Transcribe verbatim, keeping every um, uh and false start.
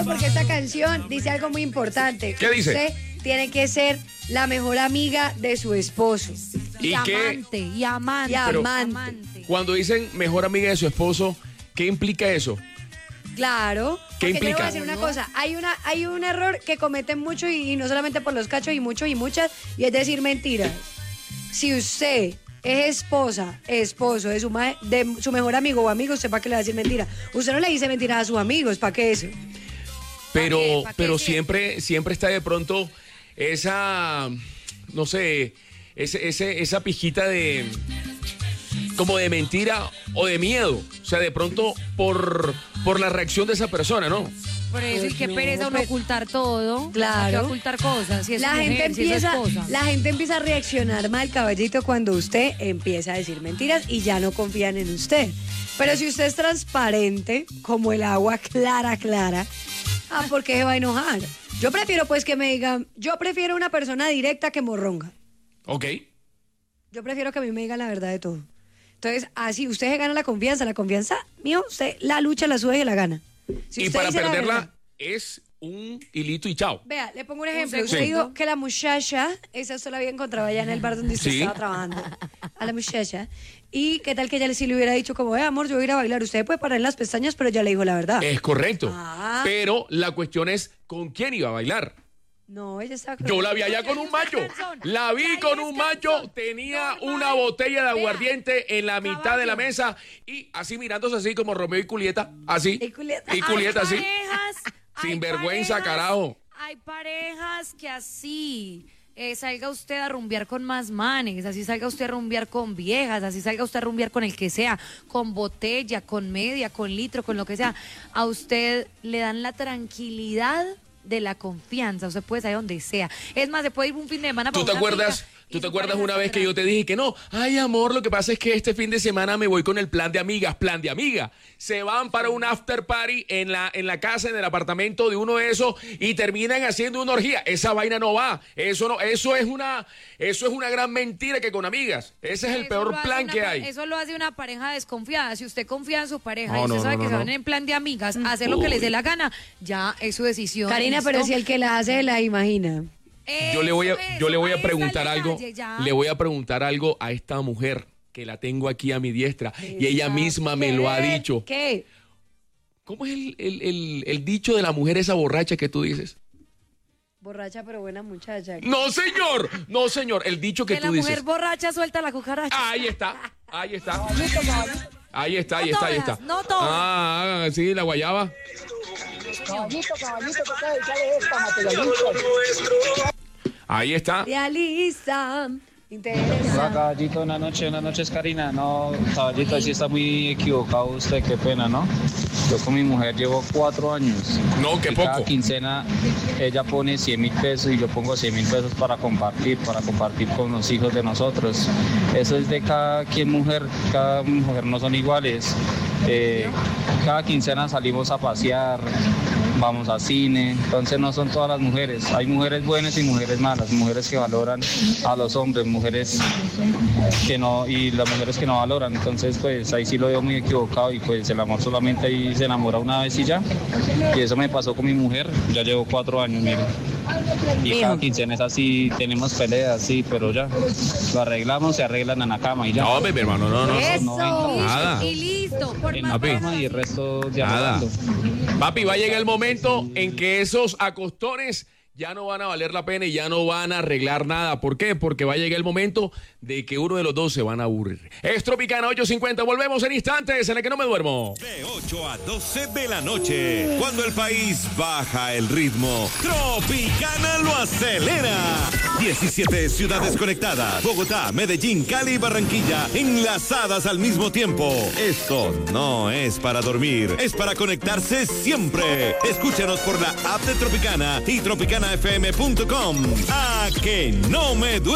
porque esta canción dice algo muy importante. ¿Qué dice? Usted tiene que ser la mejor amiga de su esposo. ¿Y, y qué? amante, y amante. Y Pero- amante. Cuando dicen mejor amiga de su esposo, ¿qué implica eso? Claro. ¿Qué Porque yo le voy implica? a decir una cosa. Hay, una, hay un error que cometen mucho y, y no solamente por los cachos y muchos y muchas, y es decir mentiras. Si usted es esposa, esposo de su, ma- de su mejor amigo o amigo, ¿usted para qué le va a decir mentira? Usted no le dice mentiras a sus amigos, ¿para qué eso? Pero, qué? ¿Pa' qué pero siempre? siempre, siempre está de pronto esa, no sé, ese, ese, esa pijita de, como de mentira o de miedo. O sea, de pronto por, por la reacción de esa persona, ¿no? Por eso, y Pues qué no, pereza uno pues- ocultar todo. Claro. ¿Para qué va a ocultar cosas? Si es La su gente, mujer, si es su empieza, esposa. la gente empieza a reaccionar mal, caballito, cuando usted empieza a decir mentiras y ya no confían en usted. Pero si usted es transparente, como el agua clara, clara, ah, ¿por qué se va a enojar? Yo prefiero pues que me digan, yo prefiero una persona directa que morronga. Ok. Yo prefiero que a mí me digan la verdad de todo. Entonces, así usted se gana la confianza, la confianza, mío, usted la lucha, la sube y la gana. Si Y usted para dice la perderla verdad- es un hilito y chao. Vea, le pongo un ejemplo. Un Usted segundo. dijo que la muchacha, esa usted la había encontrado allá en el bar donde usted Sí. estaba trabajando. A la muchacha. Y qué tal que ella sí le hubiera dicho como, eh, amor, yo voy a ir a bailar. Usted puede parar en las pestañas, pero ya le dijo la verdad. Es correcto. Ah. Pero la cuestión es ¿con quién iba a bailar? No, ella estaba con... Yo la vi allá con un macho. La vi con un macho. Tenía una botella de aguardiente en la mitad de la mesa y así mirándose así como Romeo y Julieta. Así. Y Julieta. Y Julieta Hay así. parejas, hay Sin vergüenza, parejas- carajo. Hay parejas que así eh, salga usted a rumbear con más manes, así salga usted a rumbear con viejas, así salga usted a rumbear con el que sea, con botella, con media, con litro, con lo que sea. A usted le dan la tranquilidad de la confianza, usted puede salir donde sea. Es más, se puede ir un fin de semana para ¿Tú te una acuerdas? finca y ¿Tú te su acuerdas pareja una está vez que yo te dije que no? Ay, amor, lo que pasa es que este fin de semana me voy con el plan de amigas, plan de amiga. Se van para un after party en la, en la casa, en el apartamento de uno de esos y terminan haciendo una orgía. Esa vaina no va. Eso no, eso es una, eso es una gran mentira que con amigas. Ese es el Eso peor lo hace plan una que pa- hay. Eso lo hace una pareja desconfiada. Si usted confía en su pareja No, y usted no, sabe no, que no, se no. van en plan de amigas a hacer lo que les dé la gana, ya es su decisión. Karina, ¿listo? pero si el que la hace la imagina. Yo le voy a, Eso, yo le voy ahí a está el preguntar algo, detalle, ya. le voy a preguntar algo a esta mujer que la tengo aquí a mi diestra y ella Exacto. misma me lo ha ¿Qué? dicho. ¿Qué? ¿Cómo es el, el- el- el dicho de la mujer esa borracha que tú dices? Borracha pero buena muchacha. No, señor, no, señor, el dicho que Que tú la mujer dices. borracha suelta la cucaracha. Ahí está, ahí está. Ahí está, ahí No está, ahí todas, está. no todas. Ah, sí, la guayaba. Caballito, caballito, toca dedicarle esta materialista. Ahí está. Realiza. Hola, Interesa. caballito, una noche, una noche es Karina. No, caballito, así está muy equivocado usted, qué pena, ¿no? Yo con mi mujer llevo cuatro años. No, qué Y cada poco. quincena ella pone cien mil pesos y yo pongo cien mil pesos para compartir, para compartir con los hijos de nosotros. Eso es de cada quien mujer, cada mujer no son iguales. Eh, cada quincena salimos a pasear, vamos a cine, entonces no son todas las mujeres. Hay mujeres buenas y mujeres malas, mujeres que valoran a los hombres, mujeres que no, y las mujeres que no valoran. Entonces pues ahí sí lo veo muy equivocado y pues el amor solamente ahí se enamora una vez y ya. Y eso me pasó con mi mujer, ya llevo cuatro años, mire. Y cada quincena es así, tenemos peleas, sí, pero ya. Lo arreglamos, se arreglan en la cama y ya. No, mi hermano, no, no. Eso. Nada. Y listo. Por En más la Papi. cama y el resto Nada. dialogando. Papi, va a llegar el momento en que esos acostones ya no van a valer la pena y ya no van a arreglar nada. ¿Por qué? Porque va a llegar el momento de que uno de los dos se van a aburrir. Es Tropicana ocho cincuenta. Volvemos en instantes en el que no me duermo. De ocho a doce de la noche, cuando el país baja el ritmo, Tropicana lo acelera. diecisiete ciudades conectadas, Bogotá, Medellín, Cali y Barranquilla, enlazadas al mismo tiempo. Esto no es para dormir, es para conectarse siempre. Escúchanos por la app de Tropicana y tropicana f m punto com. A que no me duermo.